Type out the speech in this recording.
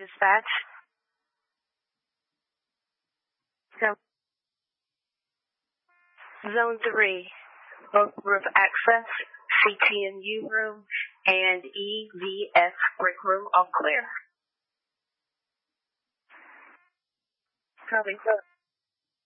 dispatch. Zone 3, both roof access, CTNU room, and EVS break room all clear. Copy.